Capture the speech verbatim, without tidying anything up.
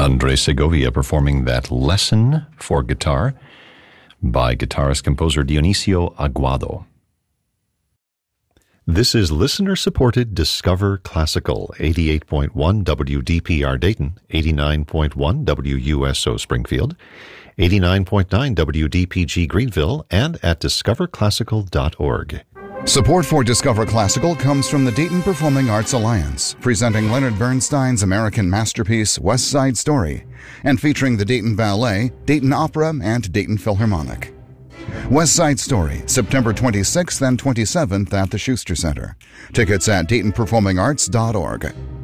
Andres Segovia performing that lesson for guitar by guitarist-composer Dionisio Aguado. This is listener-supported Discover Classical, eighty-eight point one W D P R Dayton, eighty-nine point one W U S O Springfield, eighty-nine point nine W D P G Greenville, and at discover classical dot org. Support for Discover Classical comes from the Dayton Performing Arts Alliance, presenting Leonard Bernstein's American masterpiece, West Side Story, and featuring the Dayton Ballet, Dayton Opera, and Dayton Philharmonic. West Side Story, September twenty-sixth and twenty-seventh at the Schuster Center. Tickets at dayton performing arts dot org.